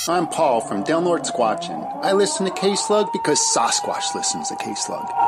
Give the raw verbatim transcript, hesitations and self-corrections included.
I'm Paul from Downlord Squatchin'. I listen to K-Slug because Sasquatch listens to K-Slug.